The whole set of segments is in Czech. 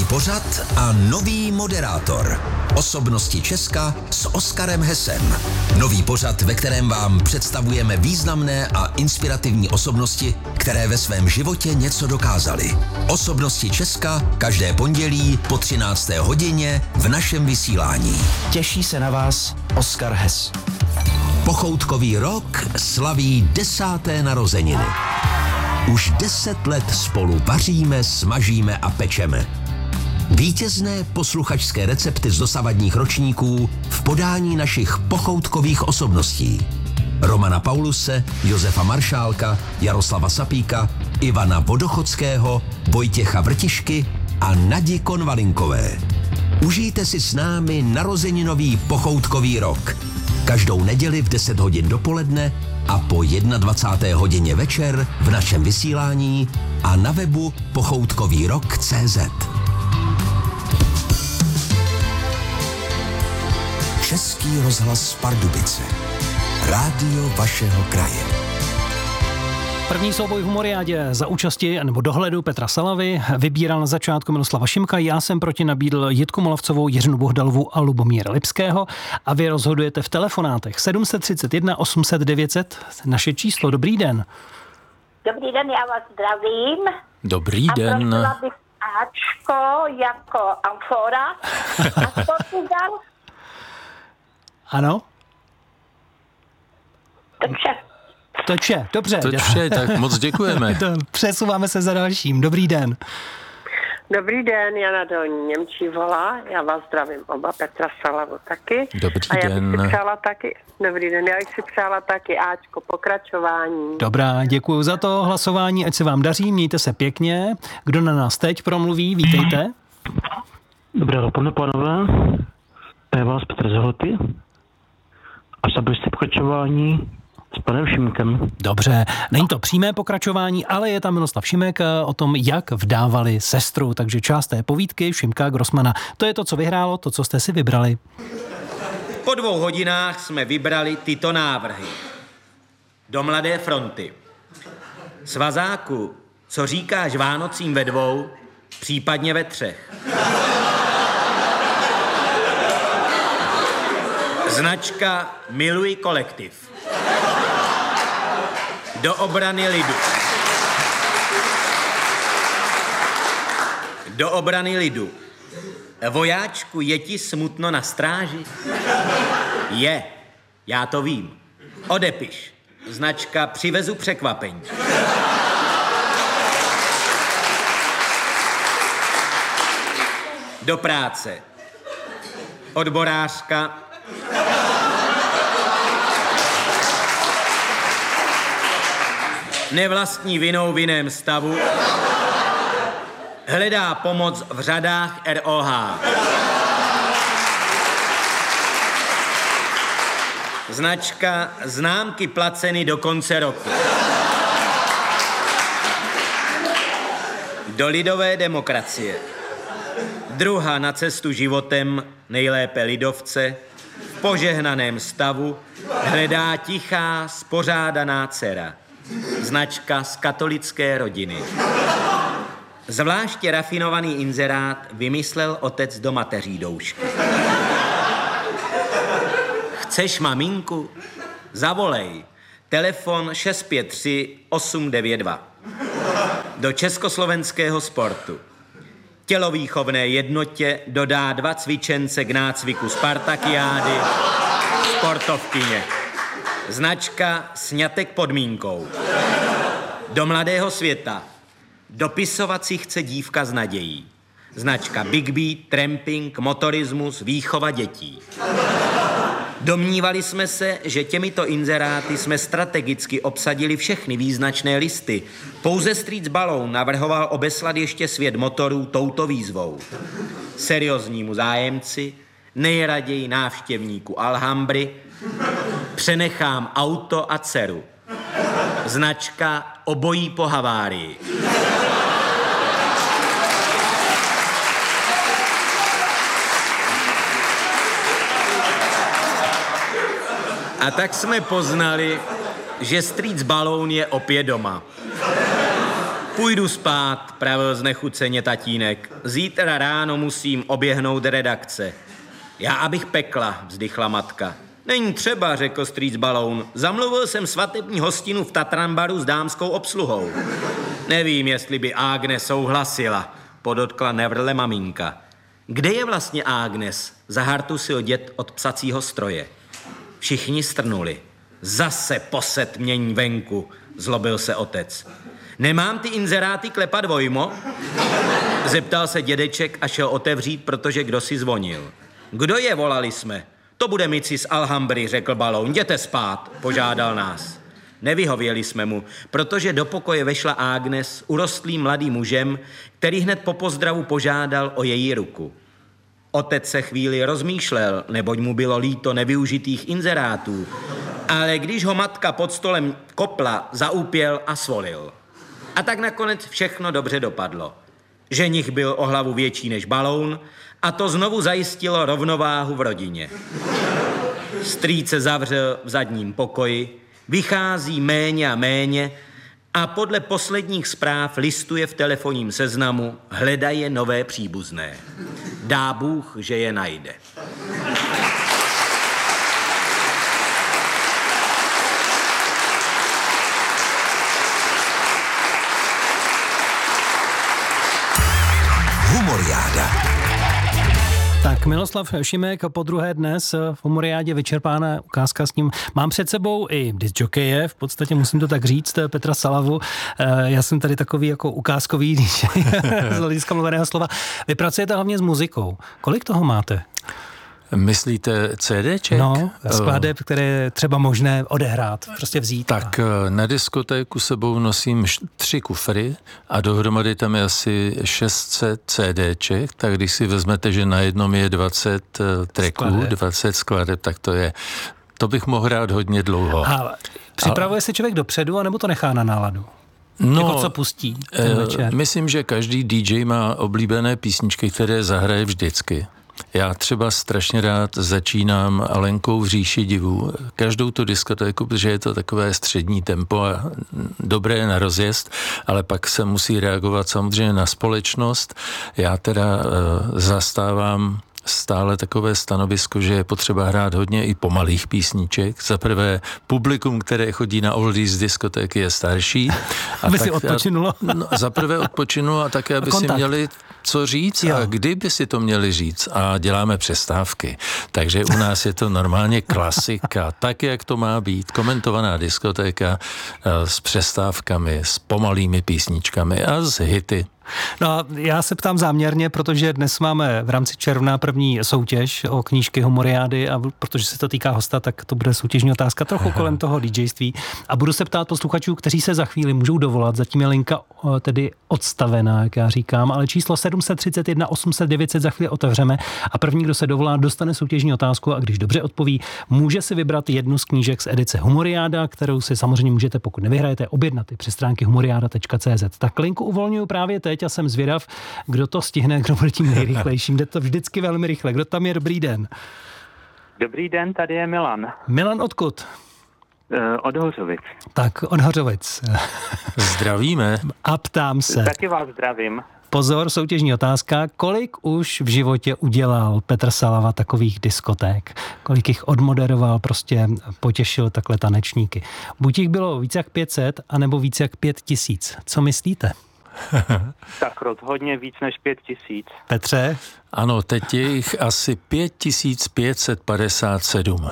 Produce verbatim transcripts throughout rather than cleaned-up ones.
pořad a nový moderátor. Osobnosti Česka s Oskarem Hessem. Nový pořad, ve kterém vám představujeme významné a inspirativní osobnosti, které ve svém životě něco dokázaly. Osobnosti Česka každé pondělí po třinácté hodině v našem vysílání. Těší se na vás Oskar Hess. Pochoutkový rok slaví desáté narozeniny. Už deset let spolu vaříme, smažíme a pečeme. Vítězné posluchačské recepty z dosavadních ročníků v podání našich pochoutkových osobností. Romana Pauluse, Josefa Maršálka, Jaroslava Sapíka, Ivana Vodochodského, Vojtěcha Vrtišky a Nadi Konvalinkové. Užijte si s námi narozeninový pochoutkový rok. Každou neděli v deset hodin dopoledne a po dvacáté jedné hodině večer v našem vysílání a na webu pochoutkový rok tečka cé zet. Český rozhlas Pardubice. Rádio vašeho kraje. První souboj v Moriádě za účasti nebo dohledu Petra Salavy vybíral na začátku Miloslava Šimka. Já jsem proti nabídl Jitku Molavcovou, Jiřinu Bohdalovou a Lubomíra Lipského a vy rozhodujete v telefonátech sedm set třicet jedna osm set devět set, naše číslo. Dobrý den. Dobrý den, já vás zdravím. Dobrý den. A prosila bych Ačko jako amfora a Portugal. Ano? Dobře. Toče, dobře. Toče, tak moc děkujeme. Přesouváme se za dalším. Dobrý den. Dobrý den, Jana do Němčí volá. Já vás zdravím oba, Petra Salavu taky. Dobrý a já den. bych si přála taky, dobrý den, já bych si přála taky Ačko, pokračování. Dobrá, děkuji za to hlasování, ať se vám daří, mějte se pěkně. Kdo na nás teď promluví, vítejte. Dobré dopoledne, pánové. Je vás Petr Zahloty. A zabijste pokračování s panem Šimkem. Dobře, není to přímé pokračování, ale je tam Miloslav Šimek o tom, jak vdávali sestru, takže část té povídky Šimka Grossmana. To je to, co vyhrálo, to, co jste si vybrali. Po dvou hodinách jsme vybrali tyto návrhy. Do Mladé fronty. Svazáku, co říkáš Vánocím ve dvou, případně ve třech. Značka Miluji kolektiv. Do obrany lidu. Do obrany lidu. Vojáčku, je ti smutno na stráži? Je, já to vím. Odepiš. Značka Přivezu překvapení. Do práce. Odborářka. Nevlastní vinou v jiném stavu. Hledá pomoc v řadách R O H. Značka Známky placeny do konce roku. Do lidové demokracie. Druha na cestu životem, nejlépe lidovce, v požehnaném stavu hledá tichá, spořádaná dcera. Značka z katolické rodiny. Zvláště rafinovaný inzerát vymyslel otec do mateří doušky. Chceš maminku? Zavolej. Telefon šest pět tři osm devět dva. Do československého sportu. Tělovýchovné jednotě dodá dva cvičence k nácviku Spartakiády. Sportovkyně. Značka Sňatek podmínkou. Do mladého světa. Dopisovat si chce dívka s nadějí. Značka Big Beat, tramping, motorismus, výchova dětí. Domnívali jsme se, že těmito inzeráty jsme strategicky obsadili všechny význačné listy. Pouze Streets Balloon navrhoval obeslat ještě svět motorů touto výzvou. Serióznímu zájemci, nejraději návštěvníku Alhambry, přenechám auto a dceru. Značka Obojí po havárii. A tak jsme poznali, že Streets Balloon je opět doma. Půjdu spát, pravil znechuceně tatínek. Zítra ráno musím oběhnout redakce. Já abych pekla, vzdychla matka. Není třeba, řekl strýc Baloun. Zamluvil jsem svatební hostinu v Tatranbaru s dámskou obsluhou. Nevím, jestli by Agnes souhlasila, podotkla nevrle maminka. Kde je vlastně Agnes? Zahartusil děd od psacího stroje. Všichni strnuli. Zase poset mění venku, zlobil se otec. Nemám ty inzeráty klepat vojmo? Zeptal se dědeček a šel otevřít, protože kdo si zvonil. Kdo je, volali jsme. To bude mici z Alhambry, řekl Baloun. Jděte spát, požádal nás. Nevyhověli jsme mu, protože do pokoje vešla Agnes, urostlým mladým mužem, který hned po pozdravu požádal o její ruku. Otec se chvíli rozmýšlel, neboť mu bylo líto nevyužitých inzerátů, ale když ho matka pod stolem kopla, zaúpěl a svolil. A tak nakonec všechno dobře dopadlo. Ženich byl o hlavu větší než Baloun a to znovu zajistilo rovnováhu v rodině. Strýc se zavřel v zadním pokoji, vychází méně a méně a podle posledních zpráv listuje v telefonním seznamu, hledaje nové příbuzné. Dá Bůh, že je najde. Humoriáda. Tak Miloslav Šimek po druhé dnes v Humoriádě vyčerpána ukázka s ním. Mám před sebou i discjokeje, v podstatě musím to tak říct, Petra Salavu. Já jsem tady takový jako ukázkový z hlediska mluveného slova. Vy pracujete hlavně s muzikou. Kolik toho máte? Myslíte CDček? No, skladeb, které je třeba možné odehrát, prostě vzít. Tak a... na diskotéku sebou nosím tři kufry a dohromady tam je asi šest set CDček, tak když si vezmete, že na jednom je dvacet tracků, skladeb. dvacet skladeb, tak to je, to bych mohl hrát hodně dlouho. A připravuje a... se člověk dopředu, anebo to nechá na náladu? No, jako co pustí ten večer? Myslím, že každý dý džej má oblíbené písničky, které zahraje vždycky. Já třeba strašně rád začínám Alenkou v říši divů. Každou tu diskotéku, protože je to takové střední tempo a dobré na rozjezd, ale pak se musí reagovat samozřejmě na společnost. Já teda uh, zastávám stále takové stanovisko, že je potřeba hrát hodně i pomalých písniček. Za prvé, publikum, které chodí na oldies z diskotéky, je starší. Aby si odpočinulo. No, za prvé odpočinulo a také, aby si měli co říct jo. A kdyby si to měli říct. A děláme přestávky. Takže u nás je to normálně klasika, tak, jak to má být. Komentovaná diskotéka s přestávkami, s pomalými písničkami a s hity. No, já se ptám záměrně, protože dnes máme v rámci června první soutěž o knížky Humoriády a protože se to týká hosta, tak to bude soutěžní otázka trochu kolem toho DJství. A budu se ptát posluchačů, kteří se za chvíli můžou dovolat. Zatím je linka tedy odstavená, jak já říkám, ale číslo sedm set třicet jedna osm set devět set za chvíli otevřeme a první, kdo se dovolá, dostane soutěžní otázku a když dobře odpoví, může si vybrat jednu z knížek z edice Humoriáda, kterou si samozřejmě můžete, pokud nevyhrajete, objednat i přes stránky humoriáda tečka cé zet. Tak linku uvolňuju právě teď a jsem zvědav, kdo to stihne, kdo bude tím nejrychlejším. Jde to vždycky velmi rychle. Kdo tam je? Dobrý den. Dobrý den, tady je Milan. Milan odkud? Uh, od Hořovic. Tak, od Hořovic. Zdravíme. A ptám se. Taky vás zdravím. Pozor, soutěžní otázka. Kolik už v životě udělal Petr Salava takových diskoték? Kolik jich odmoderoval, prostě potěšil takhle tanečníky? Buď jich bylo víc jak pět set, anebo víc jak pět tisíc. Co myslíte? Tak rozhodně víc než pět tisíc. Petře? Ano, teď je jich asi pět tisíc pět set padesát sedm.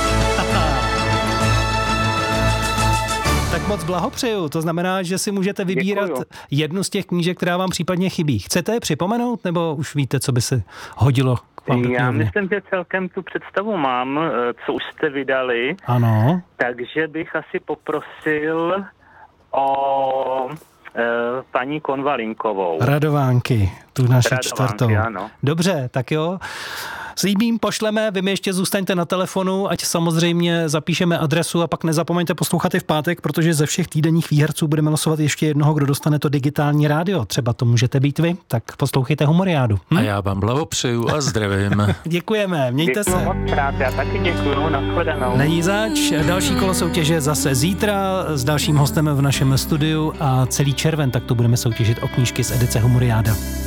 Tak moc blahopřeju, to znamená, že si můžete vybírat Děkuju. jednu z těch knížek, která vám případně chybí. Chcete je připomenout, nebo už víte, co by se hodilo k vám do Já myslím, že celkem tu představu mám, co už jste vydali. Ano. Takže bych asi poprosil o e, paní Konvalinkovou. Radovánky, tu naši Radovánky, čtvrtou. Ano. Dobře, tak jo. Slíbím, pošleme, vy mi ještě zůstaňte na telefonu, ať samozřejmě zapíšeme adresu a pak nezapomeňte poslouchat i v pátek, protože ze všech týdenních výherců budeme losovat ještě jednoho, kdo dostane to digitální rádio. Třeba to můžete být vy, tak poslouchejte Humoriádu. Hm? A já vám blahopřeju a zdravím. Děkujeme, mějte Děkuju se. moc krát, já taky děkuju, nashledanou. Není zač, další kolo soutěže zase zítra s dalším hostem v našem studiu a celý červen, tak to budeme soutěžit o knížky z edice Humoriáda.